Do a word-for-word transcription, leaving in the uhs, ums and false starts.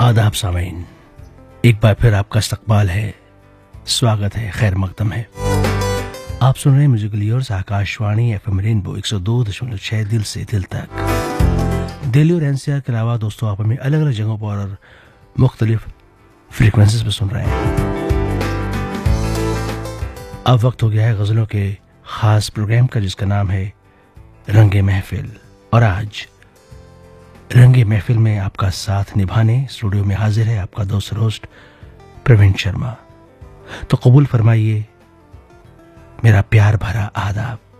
आदाब सामीन, एक बार फिर आपका इस्तकबाल है, स्वागत है, खैर मकदम है। आप सुन रहे हैं musical years Akashvani FM rainbow एक सौ दो दशमलव छह दिल से दिल तक। दिल्ली और एनसीआर के अलावा दोस्तों आप हमें अलग अलग जगहों पर और मुख्तलिफ फ्रीक्वेंसीज पर सुन रहे हैं। अब वक्त हो गया है गजलों के खास प्रोग्राम का, जिसका नाम है रंगे महफिल। और आज रंगे महफिल में आपका साथ निभाने स्टूडियो में हाजिर है आपका दोस्त होस्ट प्रवीण शर्मा। तो कबूल फरमाइए मेरा प्यार भरा आदाब।